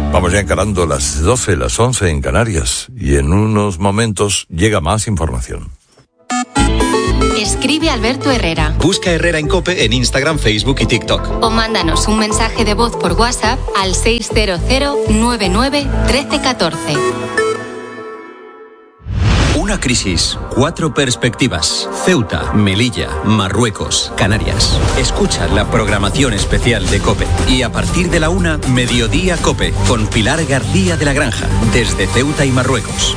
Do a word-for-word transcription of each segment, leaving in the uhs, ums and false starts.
Vamos ya encarando las doce, las once en Canarias, y en unos momentos llega más información. Escribe Alberto Herrera. Busca Herrera en COPE en Instagram, Facebook y TikTok. O mándanos un mensaje de voz por WhatsApp al seis cero cero nueve nueve uno tres uno cuatro. Una crisis, cuatro perspectivas. Ceuta, Melilla, Marruecos, Canarias. Escucha la programación especial de COPE. Y a partir de la una, Mediodía COPE, con Pilar García de la Granja, desde Ceuta y Marruecos.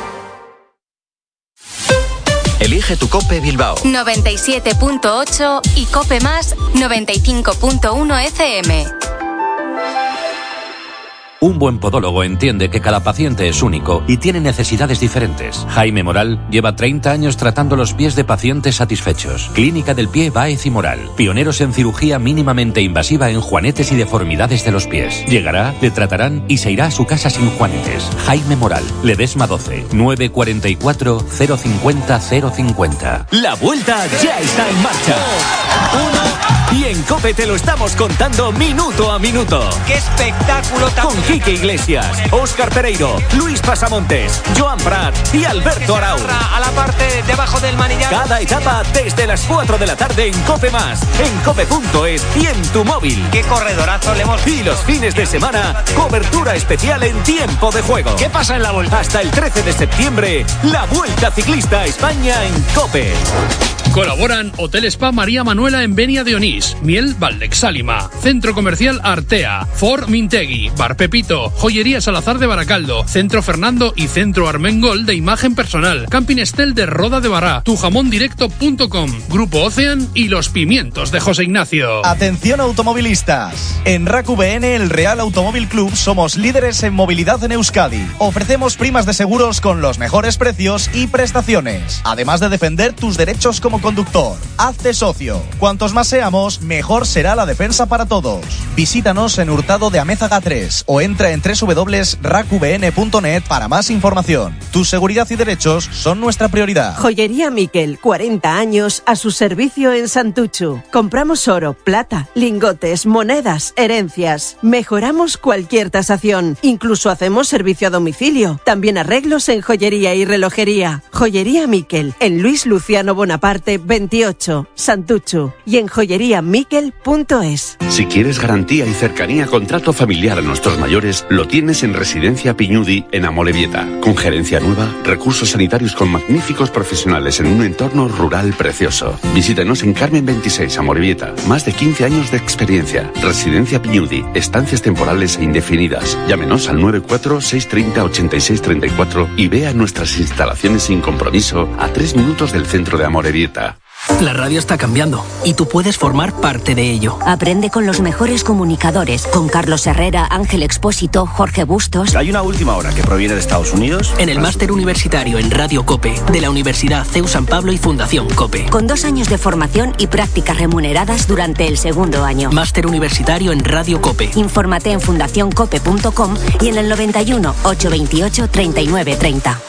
Elige tu COPE Bilbao. noventa y siete punto ocho y COPE Más noventa y cinco punto uno F M. Un buen podólogo entiende que cada paciente es único y tiene necesidades diferentes. Jaime Moral lleva treinta años tratando los pies de pacientes satisfechos. Clínica del Pie Báez y Moral. Pioneros en cirugía mínimamente invasiva en juanetes y deformidades de los pies. Llegará, le tratarán y se irá a su casa sin juanetes. Jaime Moral. Ledesma doce, nueve cuatro cuatro, cero cinco cero, cero cinco cero. La vuelta ya está en marcha. Uno. Y en COPE te lo estamos contando minuto a minuto. ¡Qué espectáculo tan... Con Quique Iglesias, Óscar Pereiro, Luis Pasamontes, Joan Prat y Alberto Arau. A la parte debajo del manillar. Cada etapa desde las cuatro de la tarde en COPE Más, en cope punto es y en tu móvil. ¡Qué corredorazo le hemos... Y los fines de semana, cobertura especial en tiempo de juego. ¿Qué pasa en la vuelta? Hasta el trece de septiembre, la Vuelta Ciclista a España en COPE. Colaboran Hotel Spa María Manuela en Benia de Onís, Miel Valdexálima, Centro Comercial Artea, Ford Mintegui, Bar Pepito, Joyería Salazar de Baracaldo, Centro Fernando y Centro Armengol de Imagen Personal, Camping Estel de Roda de Bará, tujamondirecto punto com, Grupo Ocean y Los Pimientos de José Ignacio. Atención automovilistas. En R A C V N, el Real Automóvil Club, somos líderes en movilidad en Euskadi. Ofrecemos primas de seguros con los mejores precios y prestaciones, además de defender tus derechos como conductor. Hazte socio. Cuantos más seamos, mejor será la defensa para todos. Visítanos en Hurtado de Amézaga tres o entra en doble u doble u doble u punto racvn punto net para más información. Tu seguridad y derechos son nuestra prioridad. Joyería Miquel, cuarenta años a su servicio en Santuchu. Compramos oro, plata, lingotes, monedas, herencias. Mejoramos cualquier tasación. Incluso hacemos servicio a domicilio. También arreglos en joyería y relojería. Joyería Miquel, en Luis Luciano Bonaparte veintiocho, Santuchu, y en joyería miquel punto es. Si quieres garantía y cercanía con trato familiar a nuestros mayores, lo tienes en Residencia Piñudi en Amorebieta, con gerencia nueva, recursos sanitarios con magníficos profesionales en un entorno rural precioso. Visítanos en Carmen veintiséis, Amorebieta. Más de quince años de experiencia. Residencia Piñudi, estancias temporales e indefinidas. Llámenos al nueve cuatro seis tres cero, ocho seis tres cuatro y vea nuestras instalaciones sin compromiso a tres minutos del centro de Amorebieta. La radio está cambiando y tú puedes formar parte de ello. Aprende con los mejores comunicadores, con Carlos Herrera, Ángel Expósito, Jorge Bustos. Hay una última hora que proviene de Estados Unidos. En el máster universitario en Radio COPE de la Universidad C E U San Pablo y Fundación COPE. Con dos años de formación y prácticas remuneradas durante el segundo año. Máster universitario en Radio COPE. Infórmate en fundación cope punto com y en el noventa y uno, ochocientos veintiocho, treinta y nueve treinta.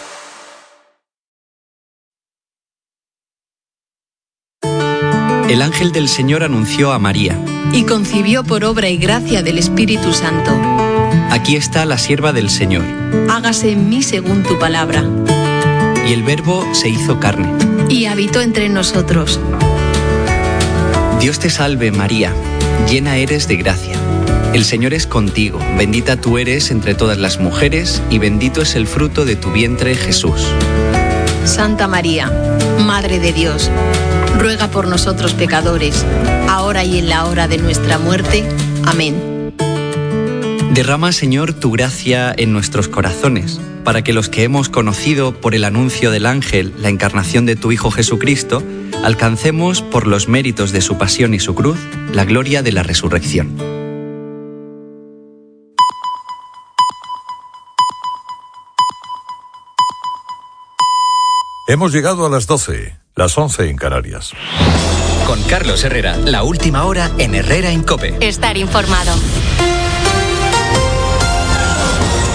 El ángel del Señor anunció a María. Y concibió por obra y gracia del Espíritu Santo. Aquí está la sierva del Señor. Hágase en mí según tu palabra. Y el Verbo se hizo carne. Y habitó entre nosotros. Dios te salve, María, llena eres de gracia. El Señor es contigo, bendita tú eres entre todas las mujeres, y bendito es el fruto de tu vientre, Jesús. Santa María, Madre de Dios, ruega por nosotros pecadores, ahora y en la hora de nuestra muerte. Amén. Derrama, Señor, tu gracia en nuestros corazones, para que los que hemos conocido por el anuncio del ángel la encarnación de tu Hijo Jesucristo, alcancemos, por los méritos de su pasión y su cruz, la gloria de la resurrección. Hemos llegado a las doce, las once en Canarias. Con Carlos Herrera, la última hora en Herrera en COPE. Estar informado.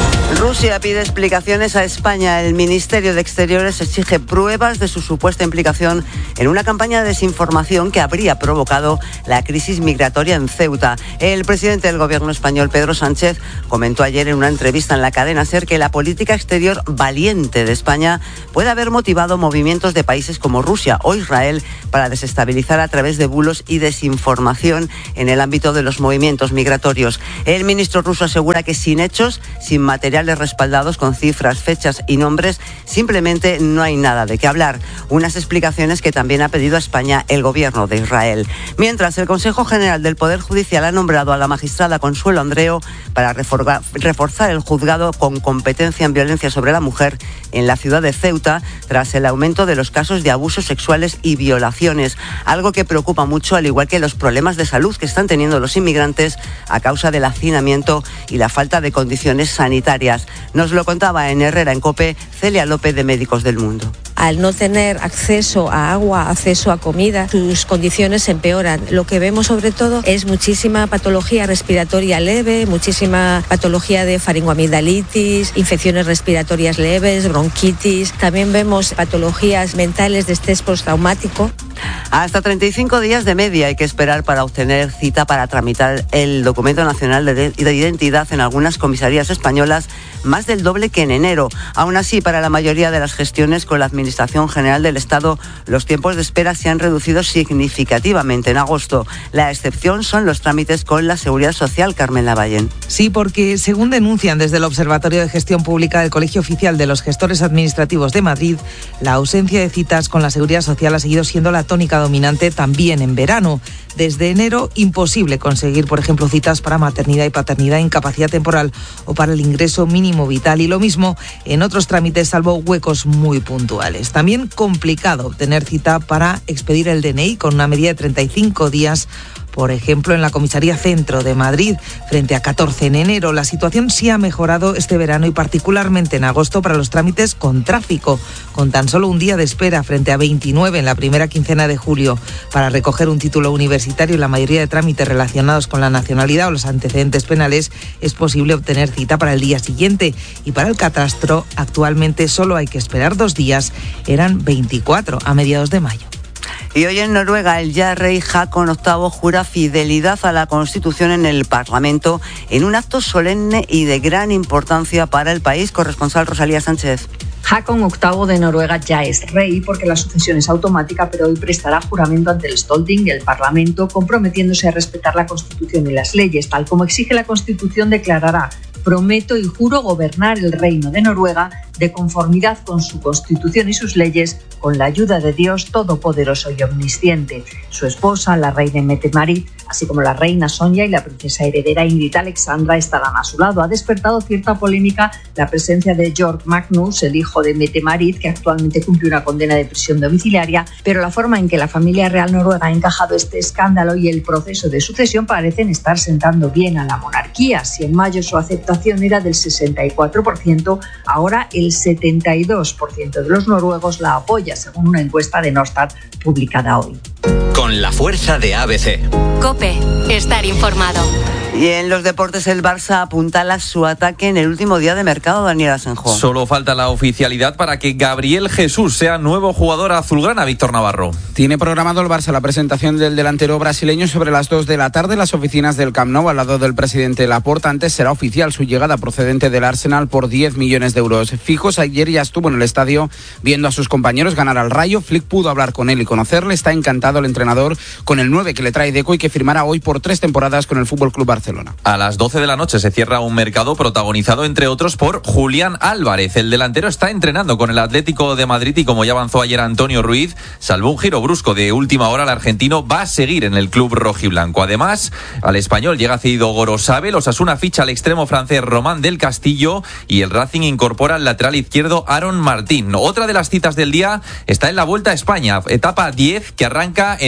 Rusia pide explicaciones a España. El Ministerio de Exteriores exige pruebas de su supuesta implicación en una campaña de desinformación que habría provocado la crisis migratoria en Ceuta. El presidente del gobierno español, Pedro Sánchez, comentó ayer en una entrevista en la cadena SER que la política exterior valiente de España puede haber motivado movimientos de países como Rusia o Israel para desestabilizar a través de bulos y desinformación en el ámbito de los movimientos migratorios. El ministro ruso asegura que sin hechos, sin materiales respaldados con cifras, fechas y nombres, simplemente no hay nada de qué hablar. Unas explicaciones que también ha pedido a España el gobierno de Israel. Mientras, el Consejo General del Poder Judicial ha nombrado a la magistrada Consuelo Andreo para reforzar el juzgado con competencia en violencia sobre la mujer en la ciudad de Ceuta, tras el aumento de los casos de abusos sexuales y violaciones, algo que preocupa mucho, al igual que los problemas de salud que están teniendo los inmigrantes a causa del hacinamiento y la falta de condiciones sanitarias. Nos lo contaba en Herrera en COPE Celia López de Médicos del Mundo. Al no tener acceso a agua, acceso a comida, sus condiciones empeoran. Lo que vemos sobre todo es muchísima patología respiratoria leve, muchísima patología de faringoamigdalitis, infecciones respiratorias leves, bronquitis. También vemos patologías mentales de estrés postraumático. Hasta treinta y cinco días de media hay que esperar para obtener cita para tramitar el documento nacional de, de identidad en algunas comisarías españolas, más del doble que en enero. Aún así, para la mayoría de las gestiones con la Administración General del Estado, los tiempos de espera se han reducido significativamente en agosto. La excepción son los trámites con la Seguridad Social. Carmen Lavallén. Sí, porque según denuncian desde el Observatorio de Gestión Pública del Colegio Oficial de los Gestores Administrativos de Madrid, la ausencia de citas con la Seguridad Social ha seguido siendo la tónica dominante también en verano. Desde enero, imposible conseguir, por ejemplo, citas para maternidad y paternidad, incapacidad temporal o para el ingreso mínimo vital, y lo mismo en otros trámites, salvo huecos muy puntuales. También complicado obtener cita para expedir el D N I con una media de treinta y cinco días. Por ejemplo, en la Comisaría Centro de Madrid, frente a catorce en enero. La situación sí ha mejorado este verano y particularmente en agosto para los trámites con tráfico, con tan solo un día de espera frente a veintinueve en la primera quincena de julio. Para recoger un título universitario y la mayoría de trámites relacionados con la nacionalidad o los antecedentes penales, es posible obtener cita para el día siguiente. Y para el catastro, actualmente solo hay que esperar dos días, eran veinticuatro a mediados de mayo. Y hoy en Noruega el ya rey Haakon octavo jura fidelidad a la Constitución en el Parlamento en un acto solemne y de gran importancia para el país. Corresponsal Rosalía Sánchez. Haakon octavo de Noruega ya es rey porque la sucesión es automática, pero hoy prestará juramento ante el Storting, el Parlamento, comprometiéndose a respetar la Constitución y las leyes. Tal como exige la Constitución, declarará: prometo y juro gobernar el reino de Noruega de conformidad con su Constitución y sus leyes, con la ayuda de Dios Todopoderoso y Omnisciente. Su esposa, la reina Mette-Marit, así como la reina Sonja y la princesa heredera Ingrid Alexandra estarán a su lado. Ha despertado cierta polémica la presencia de Jørg Magnus, el hijo de Mette-Marit, que actualmente cumple una condena de prisión domiciliaria, pero la forma en que la familia real noruega ha encajado este escándalo y el proceso de sucesión parecen estar sentando bien a la monarquía. Si en mayo su aceptación era del sesenta y cuatro por ciento, ahora el setenta y dos por ciento de los noruegos la apoya, según una encuesta de Norstat publicada hoy. Con la fuerza de A B C. COPE, estar informado. Y en los deportes, el Barça apuntala su ataque en el último día de mercado, Daniel Asenjo. Solo falta la oficialidad para que Gabriel Jesús sea nuevo jugador azulgrana. Víctor Navarro. Tiene programado el Barça la presentación del delantero brasileño sobre las dos de la tarde en las oficinas del Camp Nou, al lado del presidente Laporta. Antes será oficial su llegada procedente del Arsenal por diez millones de euros. Fijos, ayer ya estuvo en el estadio viendo a sus compañeros ganar al Rayo. Flick pudo hablar con él y conocerle. Está encantado el entrenador con el nueve que le trae Deco y que firmará hoy por tres temporadas con el F C Barcelona. A las doce de la noche se cierra un mercado protagonizado, entre otros, por Julián Álvarez. El delantero está entrenando con el Atlético de Madrid y, como ya avanzó ayer Antonio Ruiz, salvo un giro brusco de última hora, el argentino va a seguir en el club rojiblanco. Además, al español llega cedido Gorosabel, Osasuna ficha al extremo francés Román del Castillo y el Racing incorpora al lateral izquierdo Aaron Martín. Otra de las citas del día está en la Vuelta a España, etapa diez, que arranca en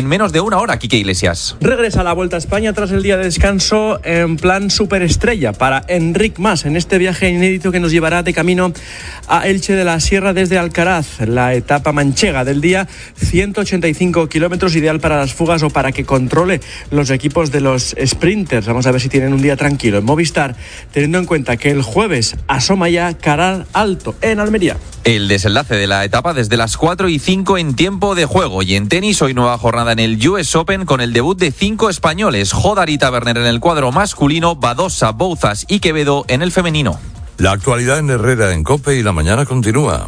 en menos de una hora, Quique Iglesias. Regresa a la Vuelta a España tras el día de descanso en plan superestrella para Enric Mas en este viaje inédito que nos llevará de camino a Elche de la Sierra desde Alcaraz, la etapa manchega del día, ciento ochenta y cinco kilómetros, ideal para las fugas o para que controle los equipos de los sprinters. Vamos a ver si tienen un día tranquilo en Movistar, teniendo en cuenta que el jueves asoma ya Caral Alto en Almería. El desenlace de la etapa desde las cuatro y cinco en tiempo de juego. Y en tenis, hoy nueva jornada en el U S Open con el debut de cinco españoles. Jodar y Taberner en el cuadro masculino, Badosa, Bouzas y Quevedo en el femenino. La actualidad en Herrera, en COPE, y la mañana continúa.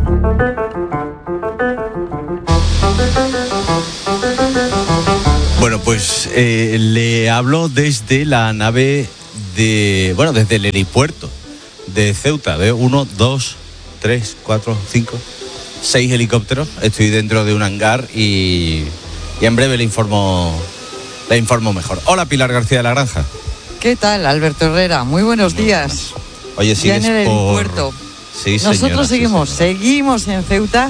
Bueno, pues eh, le hablo desde la nave de... Bueno, desde el helipuerto de Ceuta. Veo uno, dos, tres, cuatro, cinco, seis helicópteros. Estoy dentro de un hangar y, y en breve le informo, le informo mejor. Hola, Pilar García de la Granja. ¿Qué tal, Alberto Herrera? Muy buenos Muy días. Buenas. Oye, sigues ya en el por... helipuerto. Sí, señora, Nosotros seguimos, sí, señora. seguimos en Ceuta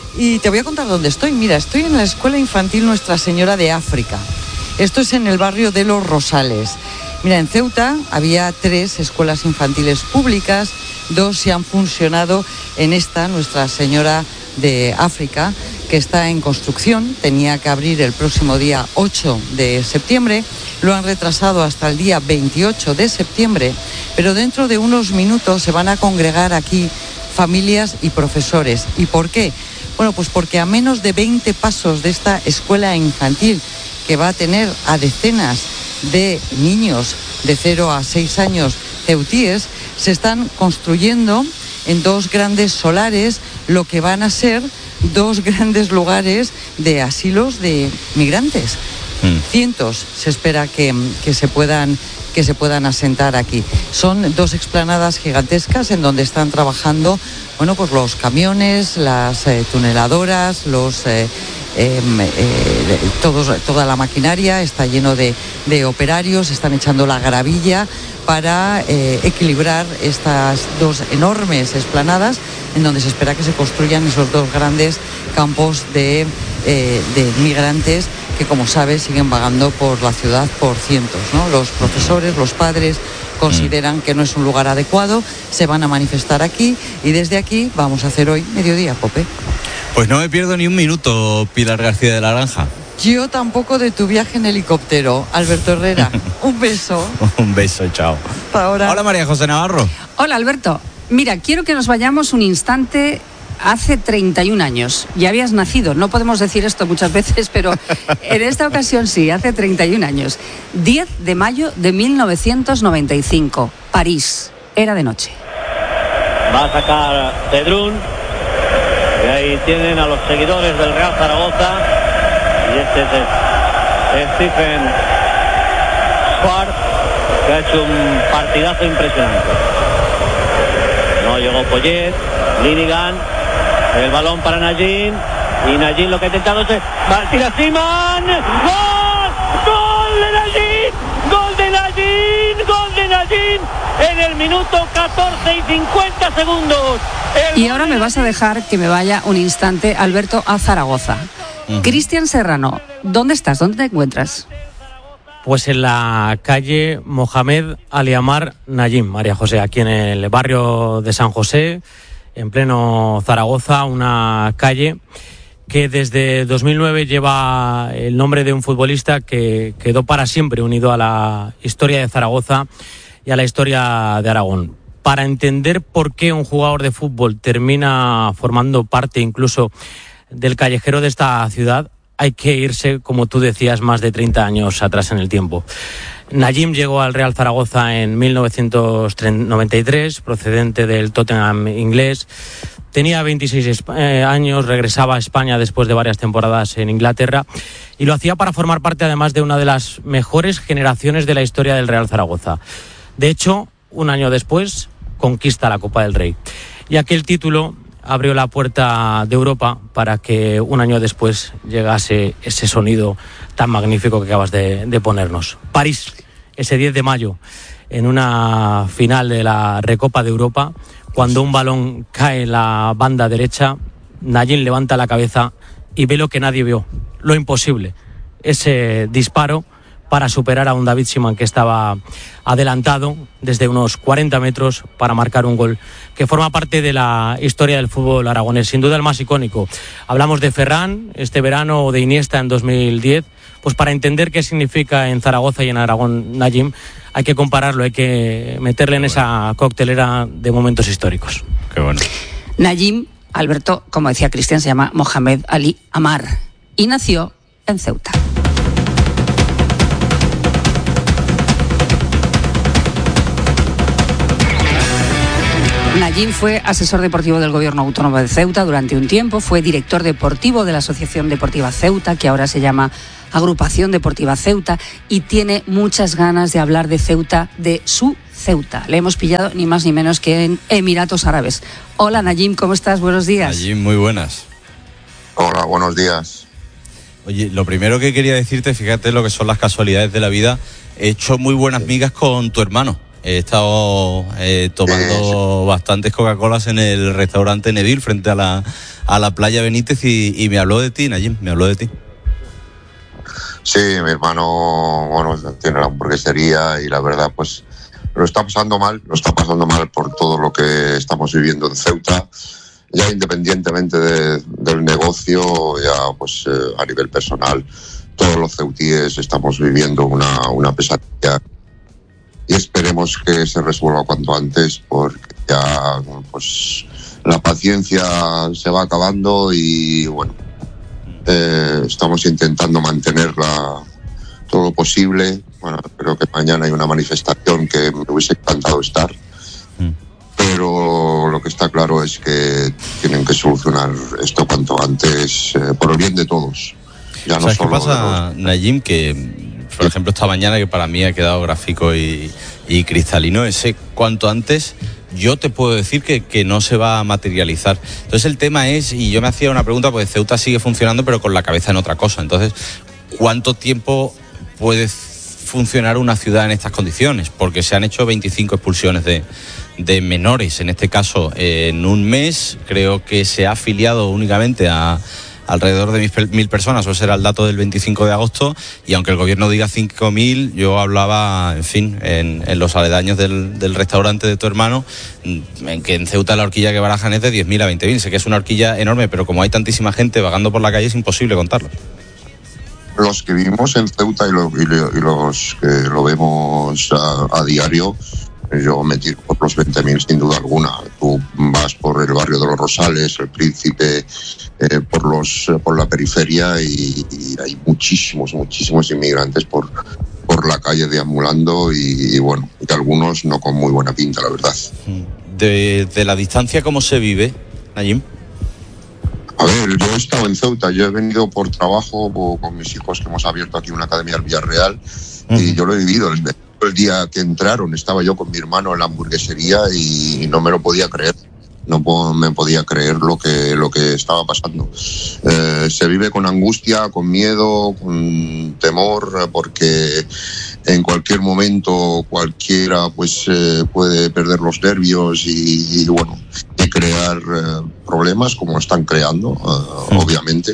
y te voy a contar dónde estoy. Mira, estoy en la Escuela Infantil Nuestra Señora de África. Esto es en el barrio de Los Rosales. Mira, en Ceuta había tres escuelas infantiles públicas, dos se han funcionado en esta Nuestra Señora de África, que está en construcción. Tenía que abrir el próximo día ocho de septiembre, lo han retrasado hasta el día veintiocho de septiembre, pero dentro de unos minutos se van a congregar aquí familias y profesores. ¿Y por qué? Bueno, pues porque a menos de veinte pasos de esta escuela infantil, que va a tener a decenas de niños de cero a seis años ceutíes, se están construyendo en dos grandes solares lo que van a ser dos grandes lugares de asilos de migrantes. Mm. Cientos se espera que, que se puedan que se puedan asentar aquí. Son dos explanadas gigantescas en donde están trabajando, bueno, pues los camiones, las eh, tuneladoras, los eh, eh, eh, todos, toda la maquinaria está lleno de, de operarios, están echando la gravilla para eh, equilibrar estas dos enormes explanadas en donde se espera que se construyan esos dos grandes campos de, eh, de migrantes que, como sabes, siguen vagando por la ciudad por cientos, ¿no? Los profesores, los padres consideran que no es un lugar adecuado, se van a manifestar aquí y desde aquí vamos a hacer hoy Mediodía Cope. Pues no me pierdo ni un minuto, Pilar García de la Granja. Yo tampoco de tu viaje en helicóptero, Alberto Herrera. Un beso. Un beso, chao. Hasta ahora. Hola, María José Navarro. Hola, Alberto. Mira, quiero que nos vayamos un instante hace treinta y un años. Ya habías nacido, no podemos decir esto muchas veces, pero en esta ocasión sí, hace treinta y un años. diez de mayo de mil novecientos noventa y cinco, París. Era de noche. Va a sacar Cedrún. Y ahí tienen a los seguidores del Real Zaragoza. Y este es Stephen Schwartz, que ha hecho un partidazo impresionante. No llegó Poyet, Linigan, el balón para Najin, y Najin lo que ha intentado es Martina Siman. ¡Gol! ¡Gol de Najin! ¡Gol de Najin! ¡Gol de Najin! En el minuto catorce y cincuenta segundos. Y ahora me vas a dejar que me vaya un instante, Alberto, a Zaragoza. Uh-huh. Cristian Serrano, ¿dónde estás? ¿Dónde te encuentras? Pues en la calle Mohamed Aliamar Najim, María José, aquí en el barrio de San José, en pleno Zaragoza, una calle que desde dos mil nueve lleva el nombre de un futbolista que quedó para siempre unido a la historia de Zaragoza y a la historia de Aragón. Para entender por qué un jugador de fútbol termina formando parte incluso del callejero de esta ciudad, hay que irse, como tú decías, más de treinta años atrás en el tiempo. Najim llegó al Real Zaragoza en mil novecientos noventa y tres, procedente del Tottenham inglés. Tenía veintiséis años, regresaba a España después de varias temporadas en Inglaterra y lo hacía para formar parte además de una de las mejores generaciones de la historia del Real Zaragoza. De hecho, un año después, conquista la Copa del Rey. Y aquel título abrió la puerta de Europa para que un año después llegase ese sonido tan magnífico que acabas de, de ponernos. París, ese diez de mayo, en una final de la Recopa de Europa, cuando un balón cae en la banda derecha, Najim levanta la cabeza y ve lo que nadie vio, lo imposible. ese disparo para superar a un David Simán que estaba adelantado desde unos cuarenta metros para marcar un gol que forma parte de la historia del fútbol aragonés, sin duda el más icónico. Hablamos de Ferran este verano o de Iniesta en dos mil diez, pues para entender qué significa en Zaragoza y en Aragón Najim hay que compararlo, hay que meterle en esa coctelera de momentos históricos. Qué bueno. Najim, Alberto, como decía Cristian, se llama Mohamed Ali Amar y nació en Ceuta. Najim fue asesor deportivo del Gobierno Autónomo de Ceuta durante un tiempo, fue director deportivo de la Asociación Deportiva Ceuta, que ahora se llama Agrupación Deportiva Ceuta, y tiene muchas ganas de hablar de Ceuta, de su Ceuta. Le hemos pillado ni más ni menos que en Emiratos Árabes. Hola Najim, ¿cómo estás? Buenos días. Najim, muy buenas. Hola, buenos días. Oye, lo primero que quería decirte, fíjate lo que son las casualidades de la vida, he hecho muy buenas migas con tu hermano. He estado eh, tomando bastantes Coca-Colas en el restaurante Neville frente a la, a la playa Benítez y, y me habló de ti, Najim, me habló de ti. Sí, mi hermano, bueno, tiene la hamburguesería y la verdad, pues, lo está pasando mal, lo está pasando mal por todo lo que estamos viviendo en Ceuta, ya independientemente de, del negocio, ya pues eh, a nivel personal, todos los ceutíes estamos viviendo una, una pesadilla. Y esperemos que se resuelva cuanto antes, porque ya pues la paciencia se va acabando y bueno, eh, estamos intentando mantenerla todo lo posible. Bueno, creo que mañana hay una manifestación que me hubiese encantado estar, mm. pero lo que está claro es que tienen que solucionar esto cuanto antes, eh, por el bien de todos. Ya no ¿Sabes solo qué pasa, los... Najim? Que por ejemplo, esta mañana, que para mí ha quedado gráfico y, y cristalino, ese cuanto antes, yo te puedo decir que, que no se va a materializar. Entonces el tema es, y yo me hacía una pregunta, pues Ceuta sigue funcionando, pero con la cabeza en otra cosa. Entonces, ¿cuánto tiempo puede funcionar una ciudad en estas condiciones? Porque se han hecho veinticinco expulsiones de, de menores, en este caso, eh, en un mes. Creo que se ha afiliado únicamente a alrededor de mil personas, o será el dato del veinticinco de agosto, y aunque el gobierno diga cinco mil, yo hablaba, en fin, en, en los aledaños del, del restaurante de tu hermano, en que en Ceuta la horquilla que barajan es de diez mil a veinte mil. Sé que es una horquilla enorme, pero como hay tantísima gente vagando por la calle es imposible contarlo. Los que vivimos en Ceuta y, lo, y, lo, y los que lo vemos a, a diario, yo me tiro por los veinte mil sin duda alguna. Tú vas por el barrio de los Rosales, el Príncipe, eh, por los por la periferia y, y hay muchísimos, muchísimos inmigrantes por, por la calle deambulando y, y bueno, y algunos no con muy buena pinta, la verdad. De, de la distancia, ¿cómo se vive, Najim? A ver, yo he estado en Ceuta, yo he venido por trabajo con mis hijos, que hemos abierto aquí una academia al Villarreal, uh-huh. y yo lo he vivido. El, el día que entraron estaba yo con mi hermano en la hamburguesería y no me lo podía creer. No me podía creer lo que lo que estaba pasando. Eh, se vive con angustia, con miedo, con temor, porque en cualquier momento cualquiera pues eh, puede perder los nervios y, y bueno, y crear eh, problemas como están creando, eh, obviamente.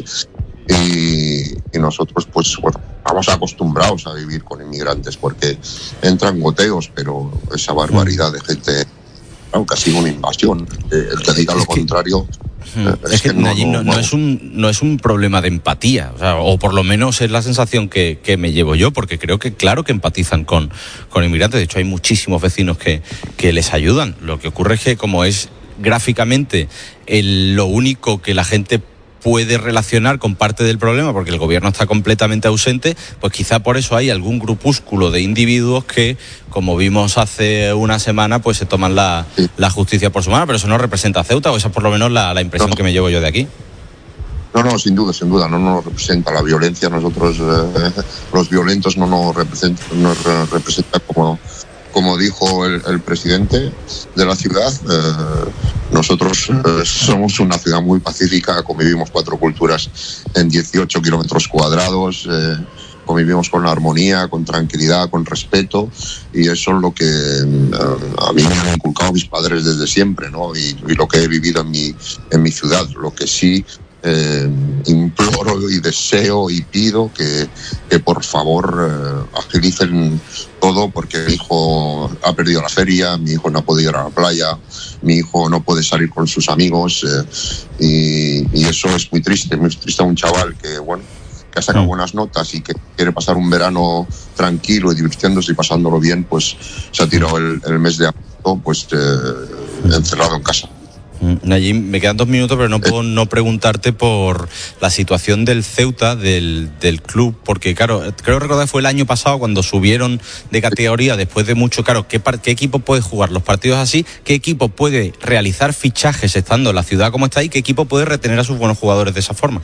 Y, y nosotros pues bueno, estamos acostumbrados a vivir con inmigrantes porque entran goteos, pero esa barbaridad de gente, casi una invasión. El que diga lo es que, contrario. Eh, es, es que, que no, Najim, no, no, no, es un, no es un problema de empatía, o, sea, o por lo menos es la sensación que, que me llevo yo, porque creo que claro que empatizan con, con inmigrantes. De hecho, hay muchísimos vecinos que, que les ayudan. Lo que ocurre es que, como es gráficamente el, lo único que la gente puede relacionar con parte del problema, porque el gobierno está completamente ausente, pues quizá por eso hay algún grupúsculo de individuos que, como vimos hace una semana, pues se toman la, sí. la justicia por su mano, pero eso no representa a Ceuta, o esa es por lo menos la, la impresión no. que me llevo yo de aquí. No, no, sin duda, sin duda, no nos representa la violencia, nosotros, eh, los violentos no nos representa, nos representa como... Como dijo el, el presidente de la ciudad, eh, nosotros eh, somos una ciudad muy pacífica, convivimos cuatro culturas en dieciocho kilómetros cuadrados, eh, convivimos con armonía, con tranquilidad, con respeto, y eso es lo que eh, a mí me han inculcado mis padres desde siempre, ¿no? Y, y lo que he vivido en mi, en mi ciudad. Lo que sí eh, imploro oro y deseo y pido que, que por favor eh, agilicen todo, porque mi hijo ha perdido la feria, mi hijo no ha podido ir a la playa, mi hijo no puede salir con sus amigos eh, y, y eso es muy triste, muy triste a un chaval que, bueno, que ha sacado buenas notas y que quiere pasar un verano tranquilo y divirtiéndose y pasándolo bien, pues se ha tirado el, el mes de agosto pues eh, encerrado en casa. Nayim, me quedan dos minutos, pero no puedo no preguntarte por la situación del Ceuta, del, del club, porque claro, creo recordar que fue el año pasado cuando subieron de categoría después de mucho, claro, ¿qué, ¿qué equipo puede jugar los partidos así? ¿Qué equipo puede realizar fichajes estando en la ciudad como está y qué equipo puede retener a sus buenos jugadores de esa forma?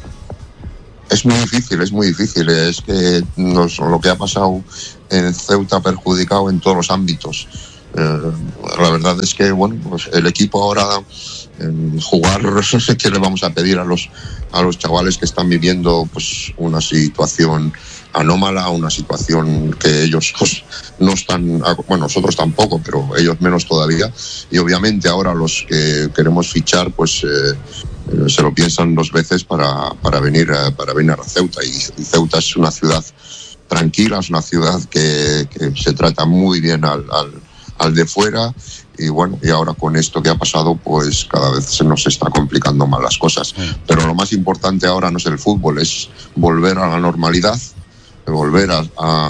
Es muy difícil, es muy difícil. Es que nos, lo que ha pasado en Ceuta ha perjudicado en todos los ámbitos. Eh, la verdad es que, bueno, pues el equipo ahora eh, jugar, ¿qué le vamos a pedir a los a los chavales que están viviendo pues una situación anómala, una situación que ellos pues, no están, bueno, nosotros tampoco, pero ellos menos todavía, y obviamente ahora los que queremos fichar pues eh, eh, se lo piensan dos veces para, para venir a, para venir a Ceuta, y, y Ceuta es una ciudad tranquila, es una ciudad que, que se trata muy bien al, al, al de fuera, y bueno, y ahora con esto que ha pasado pues cada vez se nos está complicando más las cosas, pero lo más importante ahora no es el fútbol, es volver a la normalidad, volver a,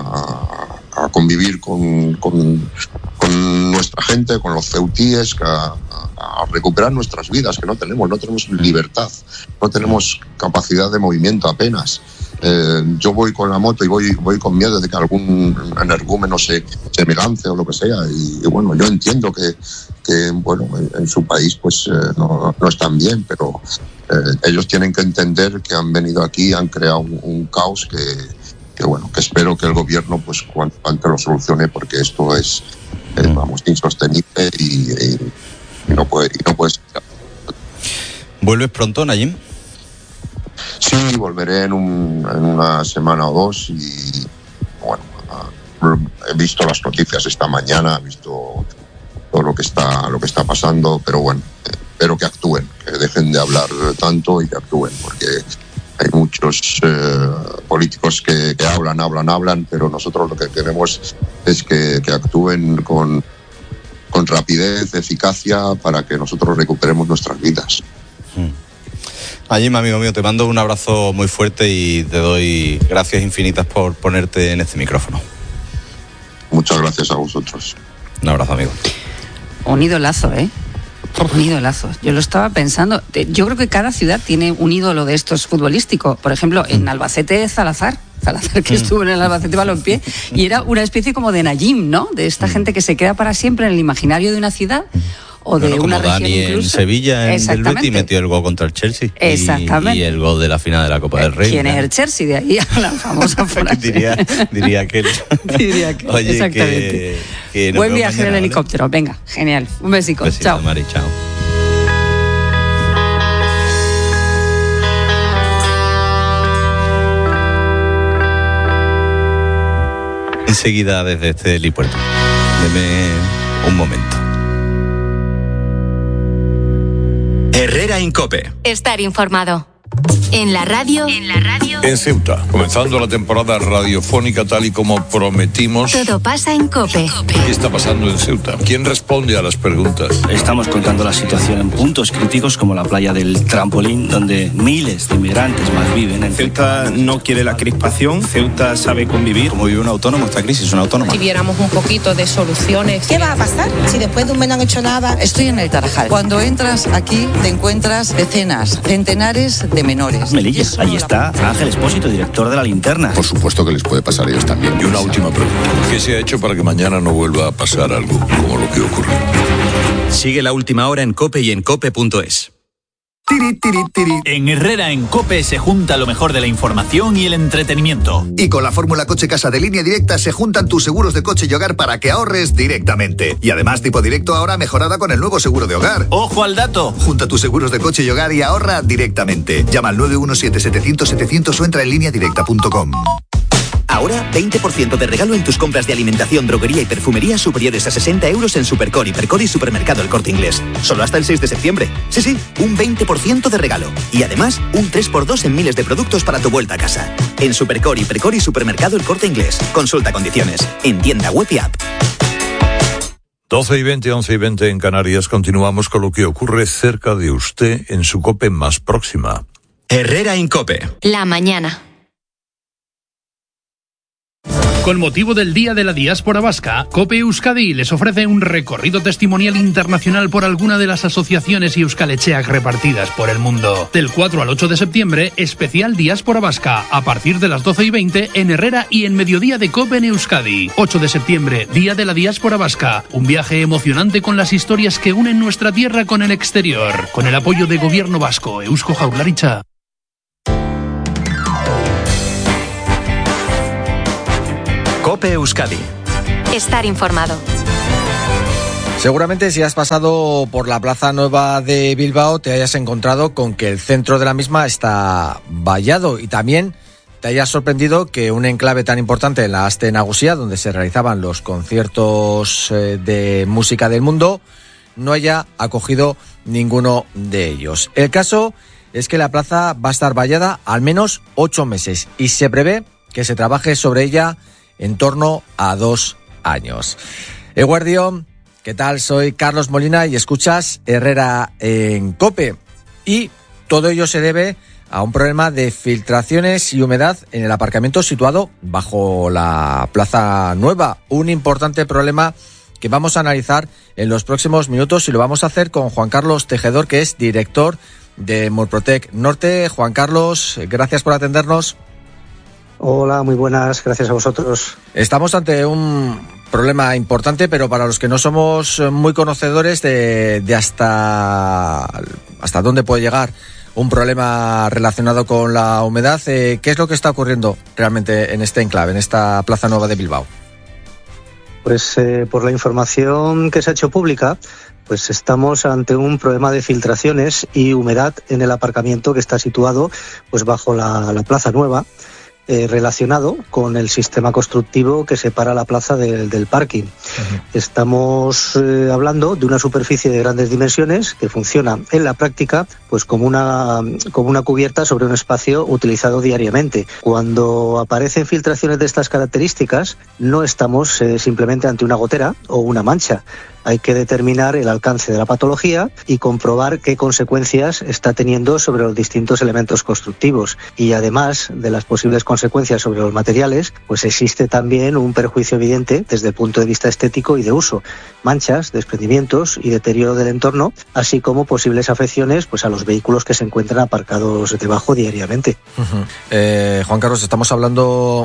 a, a convivir con, con, con nuestra gente, con los ceutíes, a, a recuperar nuestras vidas, que no tenemos, no tenemos libertad, no tenemos capacidad de movimiento apenas. Eh, yo voy con la moto y voy, voy con miedo de que algún energúmeno se, se me lance o lo que sea, y, y bueno, yo entiendo que, que bueno, en, en su país pues eh, no, no están bien, pero eh, ellos tienen que entender que han venido aquí y han creado un, un caos que que bueno, que espero que el gobierno pues cuanto antes lo solucione, porque esto es, eh, vamos, insostenible y, y, y no puede, y no puede ser. ¿Vuelves pronto, Nayim? Sí, volveré en, un, en una semana o dos, y bueno, he visto las noticias esta mañana, he visto todo lo que está, lo que está pasando, pero bueno, espero que actúen, que dejen de hablar tanto y que actúen, porque hay muchos eh, políticos que, que hablan, hablan, hablan, pero nosotros lo que queremos es que, que actúen con, con rapidez, eficacia, para que nosotros recuperemos nuestras vidas. Nayim, amigo mío, te mando un abrazo muy fuerte y te doy gracias infinitas por ponerte en este micrófono. Muchas gracias a vosotros. Un abrazo, amigo. Un idolazo, ¿eh? Un idolazo. Yo lo estaba pensando. Yo creo que cada ciudad tiene un ídolo de estos futbolístico. Por ejemplo, en Albacete, Salazar. Salazar, que estuvo en el Albacete Balompié, y era una especie como de Nayim, ¿no? De esta gente que se queda para siempre en el imaginario de una ciudad o de bueno, una como región Dani incluso. En Sevilla, en el Betis, metió el gol contra el Chelsea. Exactamente. Y, y el gol de la final de la Copa del Rey. ¿Quién es el Chelsea? De ahí a la famosa frase. diría, diría que diría que Oye, exactamente. Que, que buen viaje mañana, en el ¿vale? helicóptero. Venga, genial. Un besico. Besito, Chao. Mari, chao. Enseguida desde este helipuerto. Deme un momento. Herrera en COPE. Estar informado. En la radio. En la radio. En Ceuta, comenzando la temporada radiofónica tal y como prometimos. Todo pasa en COPE. ¿Qué está pasando en Ceuta? ¿Quién responde a las preguntas? Estamos contando la situación en puntos críticos como la playa del Trampolín, donde miles de inmigrantes más viven. En Ceuta no quiere la crispación, Ceuta sabe convivir. Como vive un autónomo, esta crisis es una autónoma. Si viéramos un poquito de soluciones. ¿Qué va a pasar si después de un mes no han hecho nada? Estoy en el Tarajal. Cuando entras aquí te encuentras decenas, centenares de menores. Melilla, ahí está Ángel Espósito, director de La Linterna. Por supuesto que les puede pasar a ellos también. Y una última pregunta. ¿Qué se ha hecho para que mañana no vuelva a pasar algo como lo que ocurrió? Sigue La Última Hora en COPE y en cope punto es. En Herrera en COPE se junta lo mejor de la información y el entretenimiento. Y con la fórmula Coche Casa de Línea Directa se juntan tus seguros de coche y hogar para que ahorres directamente. Y además Tipo Directo ahora mejorada con el nuevo seguro de hogar. ¡Ojo al dato! Junta tus seguros de coche y hogar y ahorra directamente. Llama al nueve uno siete, setecientos, setecientos o entra en línea directa punto com. Ahora, veinte por ciento de regalo en tus compras de alimentación, droguería y perfumería superiores a sesenta euros en Supercore, Hipercore y Supermercado El Corte Inglés. Solo hasta el seis de septiembre. Sí, sí, un veinte por ciento de regalo. Y además, un tres por dos en miles de productos para tu vuelta a casa. En Supercore, Hipercore y Supermercado El Corte Inglés. Consulta condiciones. En tienda web y app. doce y veinte, once y veinte en Canarias. Continuamos con lo que ocurre cerca de usted en su COPE más próxima. Herrera Incope. La mañana. Con motivo del Día de la Diáspora Vasca, COPE Euskadi les ofrece un recorrido testimonial internacional por alguna de las asociaciones y euskalecheak repartidas por el mundo. Del cuatro al ocho de septiembre, especial Diáspora Vasca, a partir de las doce y veinte en Herrera y en mediodía de COPE en Euskadi. ocho de septiembre, Día de la Diáspora Vasca, un viaje emocionante con las historias que unen nuestra tierra con el exterior, con el apoyo de Gobierno Vasco, Eusko Jaurlaritza. COPE Euskadi. Estar informado. Seguramente si has pasado por la Plaza Nueva de Bilbao te hayas encontrado con que el centro de la misma está vallado y también te hayas sorprendido que un enclave tan importante en la Aste Nagusia, donde se realizaban los conciertos de música del mundo, no haya acogido ninguno de ellos. El caso es que la plaza va a estar vallada al menos ocho meses y se prevé que se trabaje sobre ella en torno a dos años. Eguardión, ¿qué tal? Soy Carlos Molina y escuchas Herrera en COPE. Y todo ello se debe a un problema de filtraciones y humedad en el aparcamiento situado bajo la Plaza Nueva. Un importante problema que vamos a analizar en los próximos minutos y lo vamos a hacer con Juan Carlos Tejedor, que es director de Murprotec Norte. Juan Carlos, gracias por atendernos. Hola, muy buenas, gracias a vosotros. Estamos ante un problema importante, pero para los que no somos muy conocedores de, de hasta, hasta dónde puede llegar un problema relacionado con la humedad, eh, ¿qué es lo que está ocurriendo realmente en este enclave, en esta Plaza Nueva de Bilbao? Pues eh, por la información que se ha hecho pública, pues estamos ante un problema de filtraciones y humedad en el aparcamiento que está situado pues bajo la, la Plaza Nueva. Eh, relacionado con el sistema constructivo que separa la plaza de, del parking. Uh-huh. Estamos eh, hablando de una superficie de grandes dimensiones que funciona en la práctica pues como una, como una cubierta sobre un espacio utilizado diariamente. Cuando aparecen filtraciones de estas características, no estamos eh, simplemente ante una gotera o una mancha. Hay que determinar el alcance de la patología y comprobar qué consecuencias está teniendo sobre los distintos elementos constructivos. Y además de las posibles consecuencias sobre los materiales, pues existe también un perjuicio evidente desde el punto de vista estético y de uso. Manchas, desprendimientos y deterioro del entorno, así como posibles afecciones pues a los vehículos que se encuentran aparcados debajo diariamente. Uh-huh. Eh, Juan Carlos, estamos hablando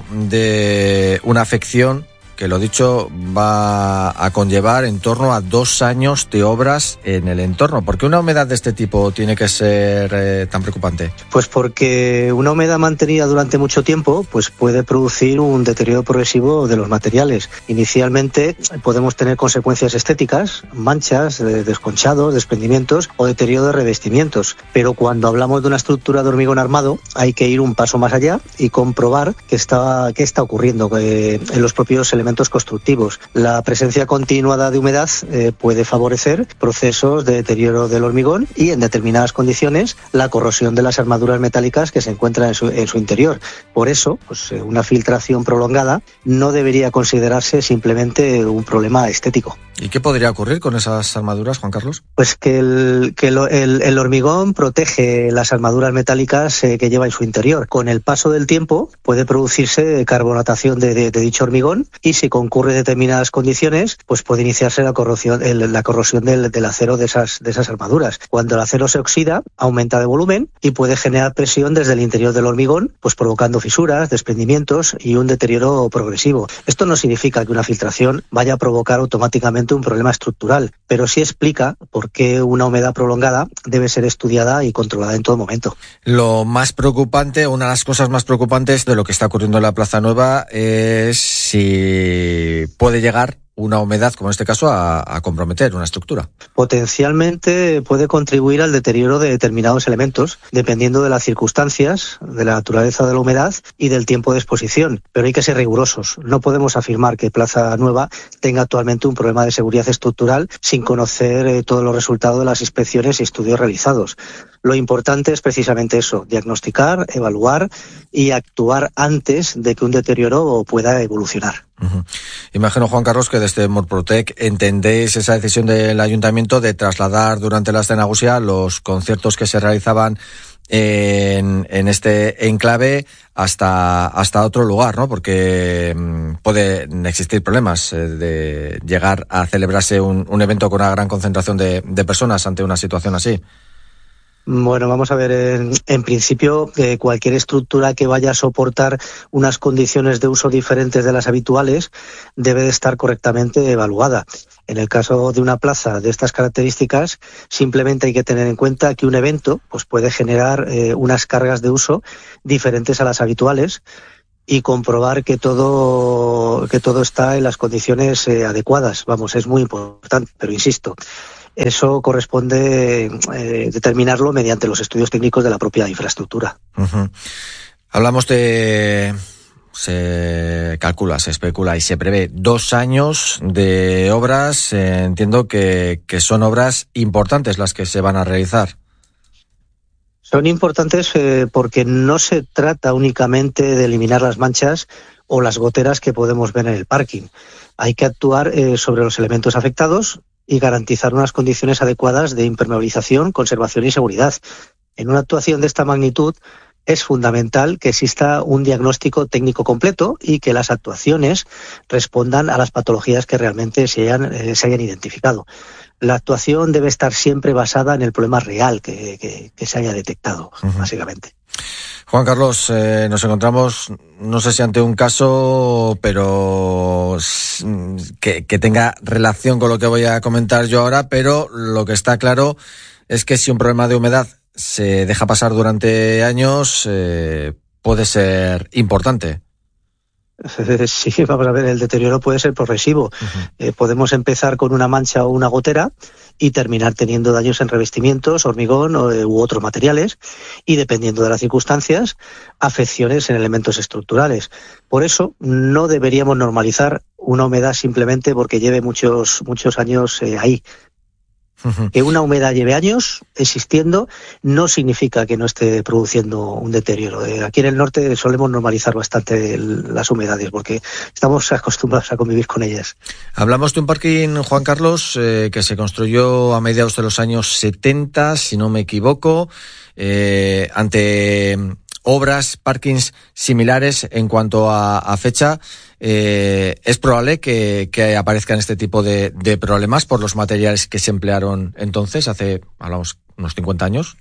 de una afección que, lo dicho, va a conllevar en torno a dos años de obras en el entorno. ¿Por qué una humedad de este tipo tiene que ser eh, tan preocupante? Pues porque una humedad mantenida durante mucho tiempo pues puede producir un deterioro progresivo de los materiales. Inicialmente podemos tener consecuencias estéticas, manchas, eh, desconchados, desprendimientos o deterioro de revestimientos. Pero cuando hablamos de una estructura de hormigón armado hay que ir un paso más allá y comprobar qué está, qué está ocurriendo eh, en los propios elementos constructivos. La presencia continuada de humedad eh, puede favorecer procesos de deterioro del hormigón y, en determinadas condiciones, la corrosión de las armaduras metálicas que se encuentran en su, en su interior. Por eso, pues, una filtración prolongada no debería considerarse simplemente un problema estético. ¿Y qué podría ocurrir con esas armaduras, Juan Carlos? Pues que el, que el, el, el hormigón protege las armaduras metálicas eh, que lleva en su interior. Con el paso del tiempo puede producirse carbonatación de, de, de dicho hormigón y, si concurre determinadas condiciones, pues puede iniciarse la corrosión, el, la corrosión del, del acero de esas, de esas armaduras. Cuando el acero se oxida, aumenta de volumen y puede generar presión desde el interior del hormigón, pues provocando fisuras, desprendimientos y un deterioro progresivo. Esto no significa que una filtración vaya a provocar automáticamente un problema estructural, pero sí explica por qué una humedad prolongada debe ser estudiada y controlada en todo momento. Lo más preocupante, una de las cosas más preocupantes de lo que está ocurriendo en la Plaza Nueva es si puede llegar una humedad, como en este caso, a, a comprometer una estructura. Potencialmente puede contribuir al deterioro de determinados elementos, dependiendo de las circunstancias, de la naturaleza de la humedad y del tiempo de exposición. Pero hay que ser rigurosos. No podemos afirmar que Plaza Nueva tenga actualmente un problema de seguridad estructural sin conocer eh, todos los resultados de las inspecciones y estudios realizados. Lo importante es precisamente eso, diagnosticar, evaluar y actuar antes de que un deterioro pueda evolucionar. Uh-huh. Imagino, Juan Carlos, que desde Murprotec entendéis esa decisión del ayuntamiento de trasladar durante la escena Nagusia los conciertos que se realizaban en, en este enclave hasta, hasta otro lugar, ¿no? Porque mmm, pueden existir problemas eh, de llegar a celebrarse un, un evento con una gran concentración de, de personas ante una situación así. Bueno, vamos a ver, en, en principio eh, cualquier estructura que vaya a soportar unas condiciones de uso diferentes de las habituales debe de estar correctamente evaluada. En el caso de una plaza de estas características, simplemente hay que tener en cuenta que un evento pues puede generar eh, unas cargas de uso diferentes a las habituales y comprobar que todo, que todo está en las condiciones eh, adecuadas. Vamos, es muy importante, pero insisto, eso corresponde eh, determinarlo mediante los estudios técnicos de la propia infraestructura. Uh-huh. Hablamos de... Se calcula, se especula y se prevé dos años de obras. Eh, entiendo que, que son obras importantes las que se van a realizar. Son importantes eh, porque no se trata únicamente de eliminar las manchas o las goteras que podemos ver en el parking. Hay que actuar eh, sobre los elementos afectados y garantizar unas condiciones adecuadas de impermeabilización, conservación y seguridad. En una actuación de esta magnitud es fundamental que exista un diagnóstico técnico completo y que las actuaciones respondan a las patologías que realmente se hayan, eh, se hayan identificado. La actuación debe estar siempre basada en el problema real que, que, que se haya detectado, uh-huh. básicamente. Juan Carlos, eh, nos encontramos, no sé si ante un caso, pero que, que tenga relación con lo que voy a comentar yo ahora, pero lo que está claro es que si un problema de humedad se deja pasar durante años, eh, puede ser importante. Sí, vamos a ver, el deterioro puede ser progresivo. Uh-huh. Eh, podemos empezar con una mancha o una gotera y terminar teniendo daños en revestimientos, hormigón o, u otros materiales y, dependiendo de las circunstancias, afecciones en elementos estructurales. Por eso no deberíamos normalizar una humedad simplemente porque lleve muchos, muchos años eh, ahí. Que una humedad lleve años existiendo no significa que no esté produciendo un deterioro. Aquí en el norte solemos normalizar bastante las humedades porque estamos acostumbrados a convivir con ellas. Hablamos de un parking, Juan Carlos, eh, que se construyó a mediados de los años setenta, si no me equivoco, eh, ante obras, parkings similares en cuanto a, a fecha. Eh, es probable que, que aparezcan este tipo de, de problemas por los materiales que se emplearon entonces, hace, hablamos, unos cincuenta años.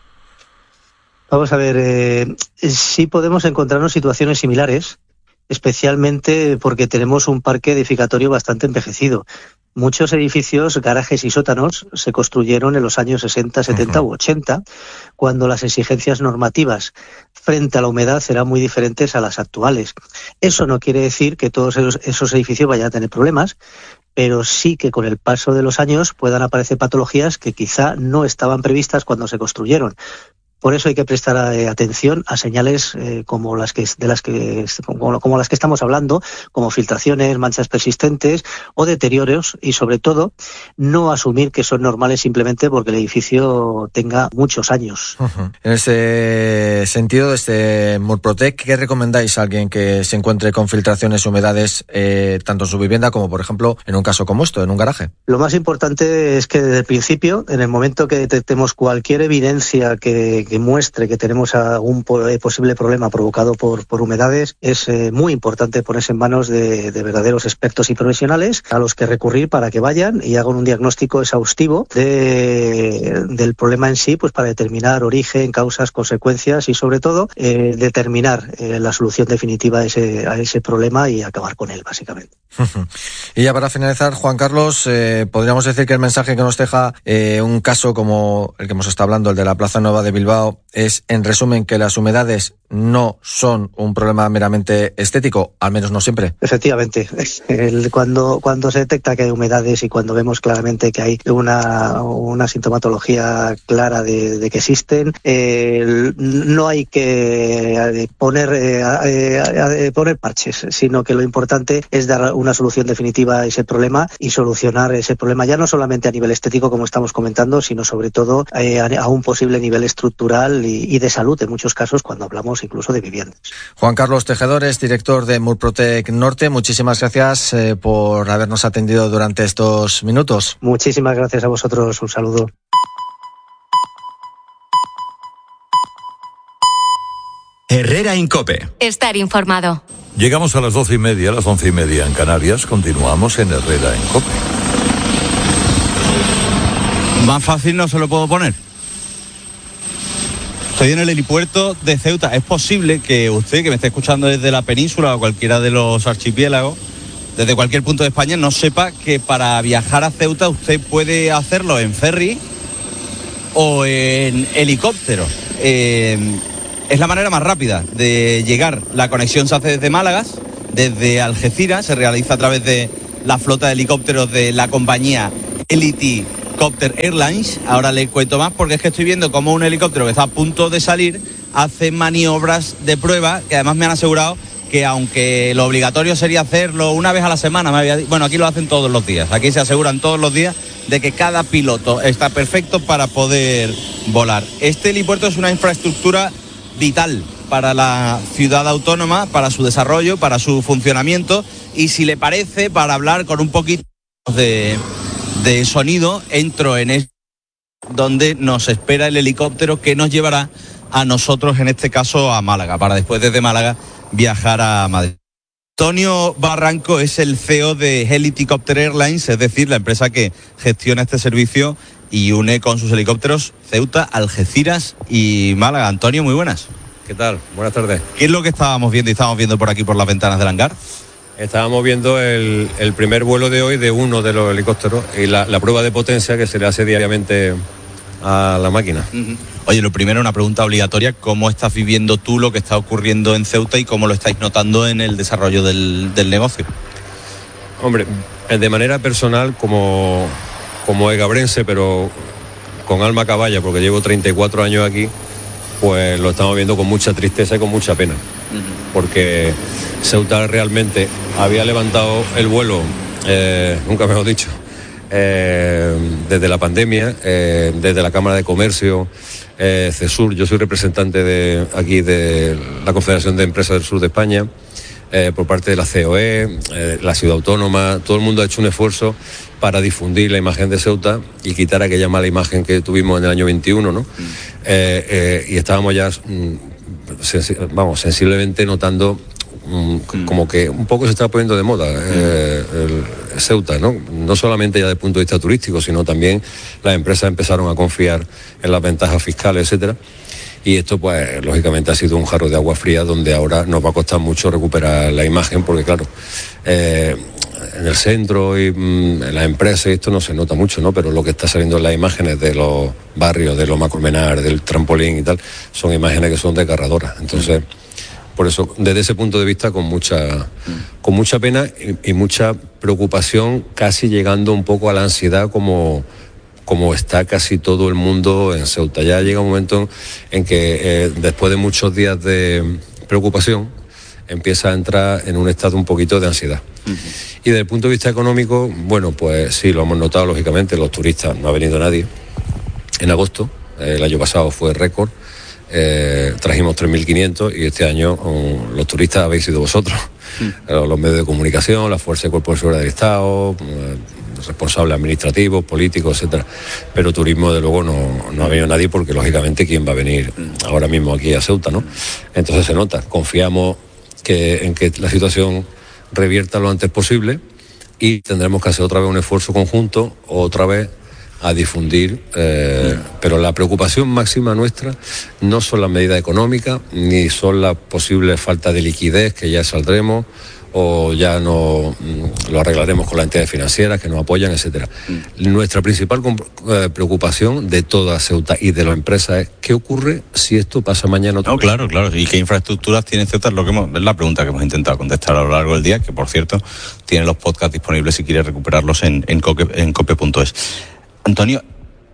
Vamos a ver, eh, sí podemos encontrarnos situaciones similares, especialmente porque tenemos un parque edificatorio bastante envejecido. Muchos edificios, garajes y sótanos se construyeron en los años sesenta, setenta uh-huh. u ochenta, cuando las exigencias normativas frente a la humedad eran muy diferentes a las actuales. Eso no quiere decir que todos esos, esos edificios vayan a tener problemas, pero sí que con el paso de los años puedan aparecer patologías que quizá no estaban previstas cuando se construyeron. Por eso hay que prestar eh, atención a señales eh, como las que de las que como, como las que estamos hablando, como filtraciones, manchas persistentes o deterioros, y sobre todo no asumir que son normales simplemente porque el edificio tenga muchos años. Uh-huh. En ese sentido, desde Murprotec, ¿qué recomendáis a alguien que se encuentre con filtraciones y humedades eh, tanto en su vivienda como, por ejemplo, en un caso como esto, en un garaje? Lo más importante es que desde el principio, en el momento que detectemos cualquier evidencia que que muestre que tenemos algún posible problema provocado por, por humedades, es eh, muy importante ponerse en manos de, de verdaderos expertos y profesionales a los que recurrir para que vayan y hagan un diagnóstico exhaustivo de, del problema en sí, pues para determinar origen, causas, consecuencias y sobre todo eh, determinar eh, la solución definitiva a ese, a ese problema y acabar con él, básicamente. Y ya para finalizar, Juan Carlos, eh, podríamos decir que el mensaje que nos deja eh, un caso como el que hemos estado hablando, el de la Plaza Nueva de Bilbao, es en resumen que las humedades no son un problema meramente estético, al menos no siempre. Efectivamente, el, cuando, cuando se detecta que hay humedades y cuando vemos claramente que hay una, una sintomatología clara de, de que existen, eh, no hay que poner, eh, eh, poner parches, sino que lo importante es dar una solución definitiva a ese problema y solucionar ese problema ya no solamente a nivel estético, como estamos comentando, sino sobre todo eh, a un posible nivel estructural y, y de salud, en muchos casos cuando hablamos incluso de viviendas. Juan Carlos Tejedores, director de Murprotec Norte, muchísimas gracias eh, por habernos atendido durante estos minutos. Muchísimas gracias a vosotros, un saludo. Herrera en COPE. Estar informado. Llegamos a las doce y media, a las once y media en Canarias. Continuamos en Herrera en COPE. Más fácil no se lo puedo poner. Estoy en el helipuerto de Ceuta. Es posible que usted, que me esté escuchando desde la península o cualquiera de los archipiélagos, desde cualquier punto de España, no sepa que para viajar a Ceuta usted puede hacerlo en ferry o en helicóptero. Eh, es la manera más rápida de llegar. La conexión se hace desde Málaga, desde Algeciras, se realiza a través de la flota de helicópteros de la compañía Elite Copter Airlines. Ahora le cuento más porque es que estoy viendo cómo un helicóptero que está a punto de salir hace maniobras de prueba, que además me han asegurado que aunque lo obligatorio sería hacerlo una vez a la semana, me había dicho, bueno, aquí lo hacen todos los días, aquí se aseguran todos los días de que cada piloto está perfecto para poder volar. Este helipuerto es una infraestructura vital para la ciudad autónoma, para su desarrollo, para su funcionamiento, y si le parece, para hablar con un poquito de, de sonido, entro en este donde nos espera el helicóptero que nos llevará a nosotros, en este caso a Málaga, para después desde Málaga viajar a Madrid. Antonio Barranco es el C E O de Helicopter Airlines, es decir, la empresa que gestiona este servicio y une con sus helicópteros Ceuta, Algeciras y Málaga. Antonio, muy buenas. ¿Qué tal? Buenas tardes. ¿Qué es lo que estábamos viendo y estábamos viendo por aquí por las ventanas del hangar? Estábamos viendo el, el primer vuelo de hoy de uno de los helicópteros y la, la prueba de potencia que se le hace diariamente a la máquina. Uh-huh. Oye, lo primero, una pregunta obligatoria: ¿cómo estás viviendo tú lo que está ocurriendo en Ceuta y cómo lo estáis notando en el desarrollo del, del negocio? Hombre, de manera personal, como, como egabrense, pero con alma caballa, porque llevo treinta y cuatro años aquí, pues lo estamos viendo con mucha tristeza y con mucha pena. Uh-huh. Porque Ceuta realmente había levantado el vuelo, eh, nunca mejor dicho, eh, desde la pandemia, eh, desde la Cámara de Comercio, eh, CESUR. Yo soy representante de aquí de la Confederación de Empresas del Sur de España, eh, por parte de la C O E, eh, la Ciudad Autónoma. Todo el mundo ha hecho un esfuerzo para difundir la imagen de Ceuta y quitar aquella mala imagen que tuvimos en el año veintiuno, ¿no? Mm. Eh, eh, y estábamos ya, mm, sensi- vamos, sensiblemente notando mm, mm. como que un poco se está poniendo de moda eh, el Ceuta, ¿no? No solamente ya desde el punto de vista turístico, sino también las empresas empezaron a confiar en las ventajas fiscales, etcétera. Y esto, pues, lógicamente ha sido un jarro de agua fría donde ahora nos va a costar mucho recuperar la imagen, porque claro, eh, en el centro y mmm, en las empresas esto no se nota mucho, ¿no? Pero lo que está saliendo en las imágenes de los barrios, de los Macromenar, del trampolín y tal, son imágenes que son desgarradoras. Entonces, mm. por eso, desde ese punto de vista, con mucha, mm. con mucha pena y, y mucha preocupación, casi llegando un poco a la ansiedad, como como está casi todo el mundo en Ceuta. Ya llega un momento en que eh, después de muchos días de preocupación empieza a entrar en un estado un poquito de ansiedad. Uh-huh. Y desde el punto de vista económico, bueno, pues sí, lo hemos notado lógicamente, los turistas, no ha venido nadie en agosto, eh, el año pasado fue récord, eh, trajimos tres mil quinientos y este año um, los turistas habéis sido vosotros, uh-huh. los medios de comunicación, la Fuerza de Cuerpo de Seguridad del Estado, eh, responsables administrativos, políticos, etcétera. Pero turismo, de luego, no, no ha venido nadie porque, lógicamente, ¿quién va a venir ahora mismo aquí a Ceuta, no? Entonces se nota. Confiamos que, en que la situación revierta lo antes posible y tendremos que hacer otra vez un esfuerzo conjunto, otra vez a difundir, eh, pero la preocupación máxima nuestra no son las medidas económicas, ni son la posible falta de liquidez, que ya saldremos, o ya no lo arreglaremos con las entidades financieras que nos apoyan, etcétera. Mm. Nuestra principal comp- eh, preocupación de toda Ceuta y de las empresas es ¿qué ocurre si esto pasa mañana otra no, vez? Claro, claro. ¿Y qué infraestructuras tiene Ceuta? Es, lo que hemos, es la pregunta que hemos intentado contestar a lo largo del día, que por cierto tiene los podcasts disponibles si quiere recuperarlos en, en, cope, en cope punto es. Antonio,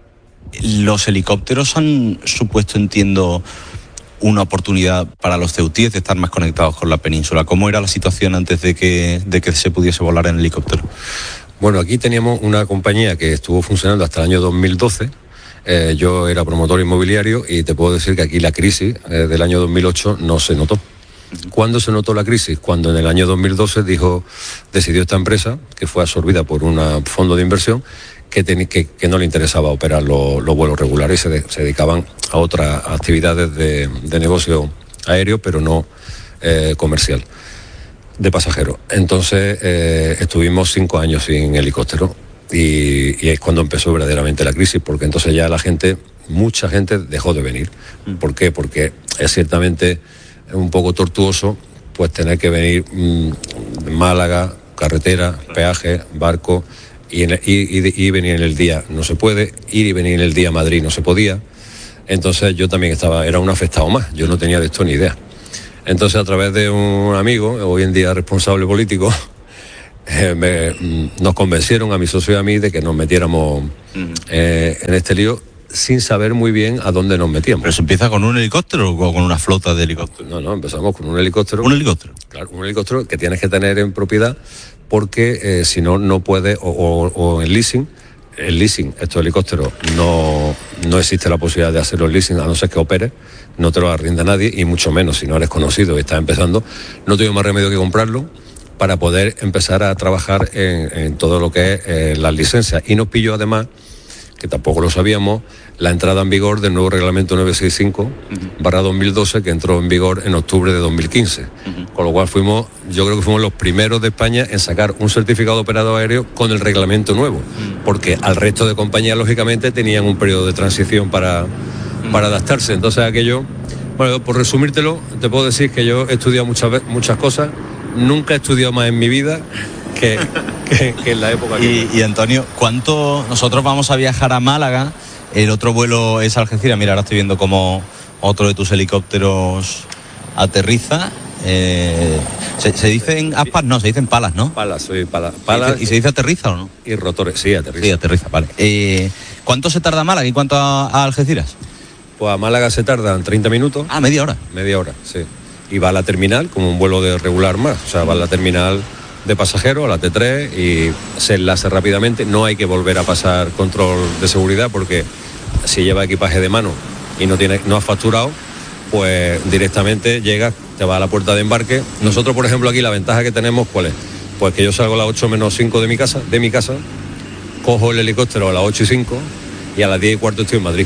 los helicópteros han supuesto, entiendo, una oportunidad para los ceutíes de estar más conectados con la península. ¿Cómo era la situación antes de que, de que se pudiese volar en helicóptero? Bueno, aquí teníamos una compañía que estuvo funcionando hasta el año dos mil doce. Eh, yo era promotor inmobiliario y te puedo decir que aquí la crisis eh, del año dos mil ocho no se notó. ¿Cuándo se notó la crisis? Cuando en el año dos mil doce dijo, decidió esta empresa, que fue absorbida por un fondo de inversión, que, ten, que, que no le interesaba operar los, los vuelos regulares y se, de, se dedicaban a otras actividades de, de negocio aéreo, pero no eh, comercial, de pasajeros. Entonces eh, estuvimos cinco años sin helicóptero y, y es cuando empezó verdaderamente la crisis, porque entonces ya la gente, mucha gente dejó de venir. ¿Por qué? Porque es ciertamente un poco tortuoso pues tener que venir mmm, de Málaga, carretera, peaje, barco, y, en, y, y, y venir en el día no se puede, ir y venir en el día a Madrid no se podía. Entonces yo también estaba, era un afectado más, yo no tenía de esto ni idea. Entonces a través de un amigo, hoy en día responsable político, eh, me, nos convencieron a mi socio y a mí de que nos metiéramos eh, en este lío sin saber muy bien a dónde nos metíamos. ¿Pero se empieza con un helicóptero o con una flota de helicópteros? No, no, empezamos con un helicóptero. ¿Un helicóptero? Claro, un helicóptero que tienes que tener en propiedad porque eh, si no, no puede, o, o, o en leasing, el leasing, estos helicópteros, no, no existe la posibilidad de hacerlo en leasing a no ser que opere, no te lo arrinda nadie y mucho menos si no eres conocido y estás empezando. No tuvimos más remedio que comprarlo para poder empezar a trabajar en, en todo lo que es eh, las licencias. Y nos pilló además, que tampoco lo sabíamos, la entrada en vigor del nuevo reglamento novecientos sesenta y cinco barra dos mil doce que entró en vigor en octubre de dos mil quince. Uh-huh. Con lo cual fuimos, yo creo que fuimos los primeros de España en sacar un certificado de operador aéreo con el reglamento nuevo, uh-huh. porque al resto de compañías lógicamente tenían un periodo de transición para, uh-huh. para adaptarse. Entonces aquello, bueno, por resumírtelo, te puedo decir que yo he estudiado muchas, muchas cosas, nunca he estudiado más en mi vida que, que, que en la época que... Y, y Antonio, ¿cuánto nosotros vamos a viajar a Málaga? El otro vuelo es Algeciras. Mira, ahora estoy viendo cómo otro de tus helicópteros aterriza. Eh, ¿se, ¿Se dicen aspas? No, se dicen palas, ¿no? Palas, soy palas. Palas. ¿Y se dice aterriza o no? Y rotores, sí, aterriza. Sí, aterriza, vale. Eh, ¿Cuánto se tarda Málaga y cuánto a, a Algeciras? Pues a Málaga se tardan treinta minutos. Ah, media hora. Media hora, sí. Y va a la terminal como un vuelo de regular más. O sea, va a la terminal de pasajeros, a la T tres, y se enlace rápidamente. No hay que volver a pasar control de seguridad porque si lleva equipaje de mano y no tiene, no has facturado, pues directamente llegas, te vas a la puerta de embarque. Nosotros, por ejemplo, aquí la ventaja que tenemos, ¿cuál es? Pues que yo salgo a las ocho menos cinco de mi casa, de mi casa, cojo el helicóptero a las ocho y cinco y a las diez y cuarto estoy en Madrid.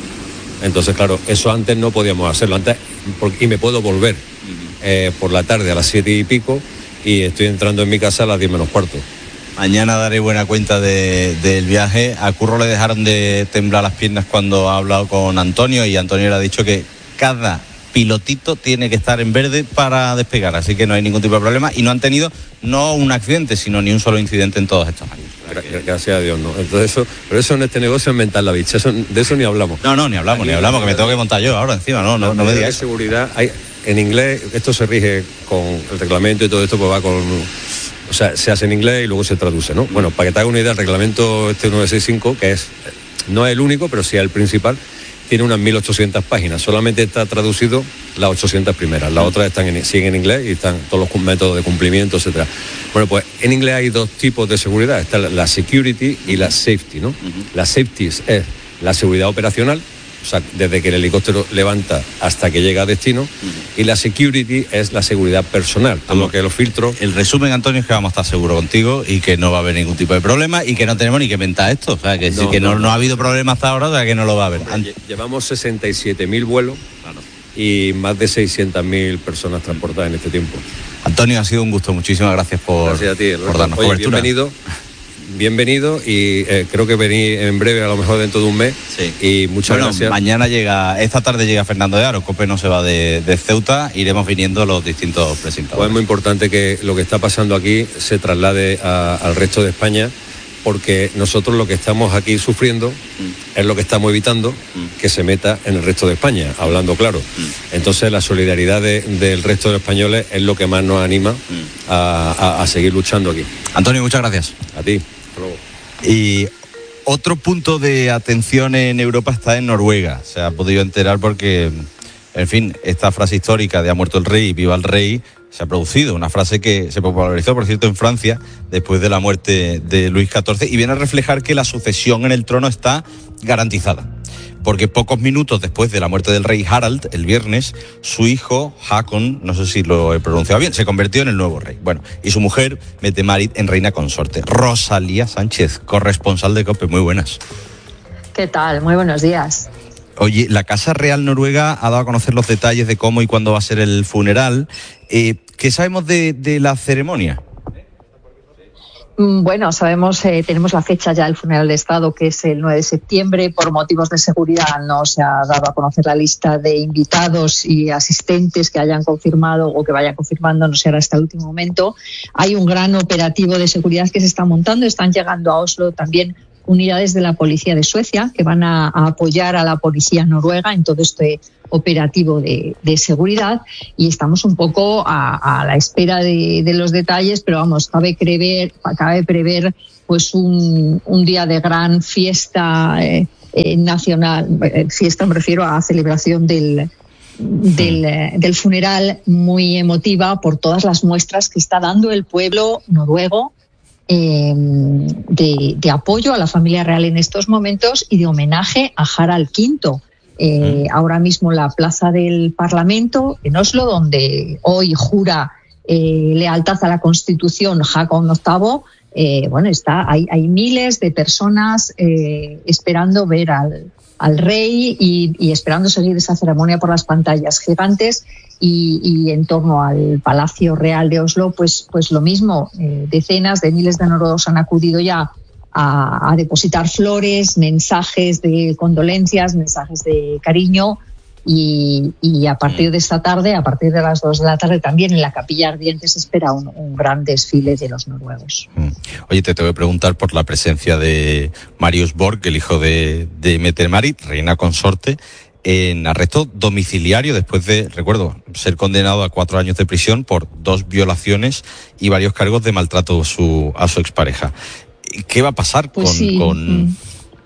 Mm. Entonces, claro, eso antes no podíamos hacerlo. Antes, y me puedo volver eh, por la tarde a las siete y pico y estoy entrando en mi casa a las diez menos cuarto. Mañana daré buena cuenta de, del viaje. A Curro le dejaron de temblar las piernas cuando ha hablado con Antonio y Antonio le ha dicho que cada pilotito tiene que estar en verde para despegar, así que no hay ningún tipo de problema y no han tenido no un accidente, sino ni un solo incidente en todos estos años. Gracias a Dios, ¿no? Entonces eso, pero eso en este negocio es mental la bicha, eso, de eso ni hablamos. No, no, ni hablamos, Aquí, ni hablamos, que me tengo que montar yo ahora encima, no, no, no me digas. De seguridad, hay, en inglés, esto se rige con el reglamento y todo esto, pues va con... O sea, se hace en inglés y luego se traduce, ¿no? Bueno, para que te haga una idea, el reglamento este novecientos sesenta y cinco, que es, no es el único, pero sí es el principal, tiene unas mil ochocientas páginas. Solamente está traducido las ochocientas primeras. Las otras están en, siguen en inglés y están todos los métodos de cumplimiento, etcétera. Bueno, pues en inglés hay dos tipos de seguridad. Está la security y la safety, ¿no? Uh-huh. La safety es la seguridad operacional, o sea, desde que el helicóptero levanta hasta que llega a destino, uh-huh. y la security es la seguridad personal, todo lo que los filtros. El resumen, Antonio, es que vamos a estar seguros contigo y que no va a haber ningún tipo de problema y que no tenemos ni que inventar esto, o sea, que, no, sí, que no, no, no ha habido problema hasta ahora, o sea, que no lo va a haber. Hombre, llevamos sesenta y siete mil vuelos, claro, y más de seiscientas mil personas transportadas en este tiempo. Antonio, ha sido un gusto, muchísimas gracias por, gracias a ti, por darnos Oye, cobertura. Bienvenido. bienvenido y eh, creo que venís en breve, a lo mejor dentro de un mes. Sí. Y muchas bueno, gracias. Mañana llega, esta tarde llega Fernando de Aro, COPE no se va de, de Ceuta, iremos viniendo los distintos presentadores. Pues es muy importante que lo que está pasando aquí se traslade a, al resto de España, porque nosotros lo que estamos aquí sufriendo mm. es lo que estamos evitando mm. que se meta en el resto de España, hablando claro. Mm. Entonces la solidaridad de, del resto de españoles es lo que más nos anima mm. a, a, a seguir luchando aquí. Antonio, muchas gracias. A ti. Y otro punto de atención en Europa está en Noruega. Se ha podido enterar porque, en fin, esta frase histórica de "ha muerto el rey, viva el rey", se ha producido, una frase que se popularizó, por cierto, en Francia después de la muerte de Luis catorce, y viene a reflejar que la sucesión en el trono está garantizada. Porque pocos minutos después de la muerte del rey Harald, el viernes, su hijo, Håkon, no sé si lo he pronunciado bien, se convirtió en el nuevo rey. Bueno, y su mujer, Mette-Marit, en reina consorte. Rosalía Sánchez, corresponsal de COPE, muy buenas. ¿Qué tal? Muy buenos días. Oye, la Casa Real Noruega ha dado a conocer los detalles de cómo y cuándo va a ser el funeral. Eh, ¿Qué sabemos de, de la ceremonia? Bueno, sabemos, eh, tenemos la fecha ya del funeral de Estado, que es el nueve de septiembre. Por motivos de seguridad no se ha dado a conocer la lista de invitados y asistentes que hayan confirmado o que vayan confirmando, no sé, ahora hasta el último momento. Hay un gran operativo de seguridad que se está montando. Están llegando a Oslo también unidades de la policía de Suecia que van a, a apoyar a la policía noruega en todo este operativo de, de seguridad, y estamos un poco a, a la espera de, de los detalles, pero vamos, cabe prever, cabe prever pues un, un día de gran fiesta eh, eh, nacional, eh, fiesta me refiero a celebración del Del, del funeral, muy emotiva por todas las muestras que está dando el pueblo noruego eh, de, de apoyo a la familia real en estos momentos y de homenaje a Harald quinto. Eh, ahora mismo la plaza del Parlamento en Oslo, donde hoy jura eh, lealtad a la Constitución Håkon octavo, eh, bueno, está, hay, hay miles de personas eh, esperando ver al al rey y, y esperando seguir esa ceremonia por las pantallas gigantes, y, y en torno al Palacio Real de Oslo, pues, pues lo mismo, eh, decenas de miles de noruegos han acudido ya a, a depositar flores, mensajes de condolencias, mensajes de cariño, y, y a partir de esta tarde, a partir de las dos de la tarde, también en la Capilla Ardiente se espera un, un gran desfile de los noruegos. Oye, te tengo que preguntar por la presencia de Marius Borg, el hijo de, de Mette-Marit, reina consorte, en arresto domiciliario después de, recuerdo, ser condenado a cuatro años de prisión por dos violaciones y varios cargos de maltrato a su, a su expareja. ¿Qué va a pasar pues con...? Sí. con...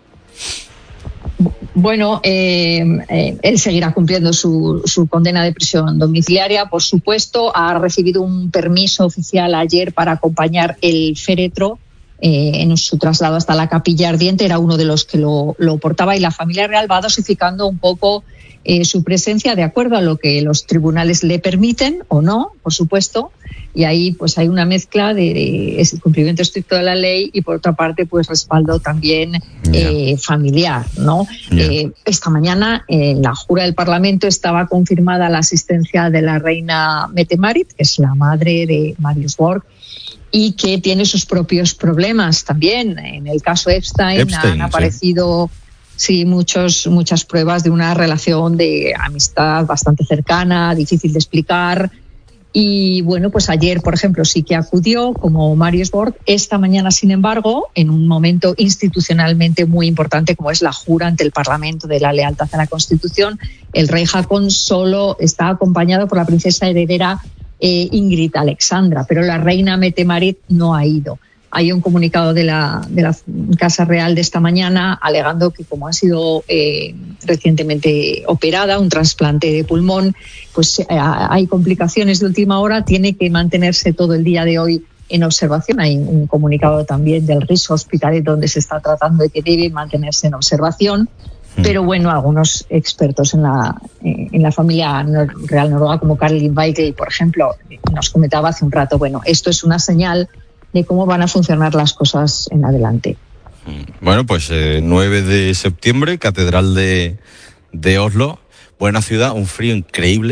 Bueno, eh, eh, él seguirá cumpliendo su, su condena de prisión domiciliaria, por supuesto. Ha recibido un permiso oficial ayer para acompañar el féretro eh, en su traslado hasta la Capilla Ardiente. Era uno de los que lo, lo portaba, y la familia real va dosificando un poco eh, su presencia de acuerdo a lo que los tribunales le permiten o no, por supuesto. Y ahí pues hay una mezcla de, de ese cumplimiento estricto de la ley y, por otra parte, pues respaldo también eh, familiar, ¿no? Eh, esta mañana en la jura del Parlamento estaba confirmada la asistencia de la reina Mette-Marit, que es la madre de Marius Borg, y que tiene sus propios problemas también. En el caso Epstein, Epstein han aparecido sí, muchos, muchas pruebas de una relación de amistad bastante cercana, difícil de explicar. Y bueno, pues ayer, por ejemplo, sí que acudió como Marius Borg. Esta mañana, sin embargo, en un momento institucionalmente muy importante como es la jura ante el Parlamento de la lealtad a la Constitución, el rey Håkon solo está acompañado por la princesa heredera eh, Ingrid Alexandra, pero la reina Mette-Marit no ha ido. Hay un comunicado de la, de la Casa Real de esta mañana alegando que, como ha sido eh, recientemente operada, un trasplante de pulmón, pues eh, hay complicaciones de última hora, tiene que mantenerse todo el día de hoy en observación. Hay un comunicado también del Riis Hospitalet donde se está tratando de que debe mantenerse en observación. Pero bueno, algunos expertos en la, eh, en la familia real noruega, como Carl Weigel, por ejemplo, nos comentaba hace un rato, bueno, esto es una señal de cómo van a funcionar las cosas en adelante. Bueno, pues eh, nueve de septiembre, Catedral de, de Oslo, buena ciudad, un frío increíble.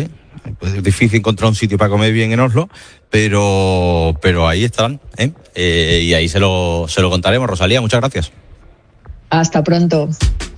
Pues es difícil encontrar un sitio para comer bien en Oslo, pero, pero ahí están, ¿eh? Eh, y ahí se lo, se lo contaremos. Rosalía, muchas gracias. Hasta pronto.